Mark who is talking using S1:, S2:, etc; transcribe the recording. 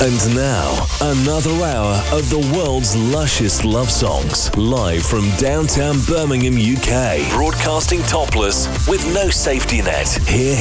S1: And now, another hour of the world's lushest love songs, live from downtown Birmingham, UK. Broadcasting topless with no safety net. Hear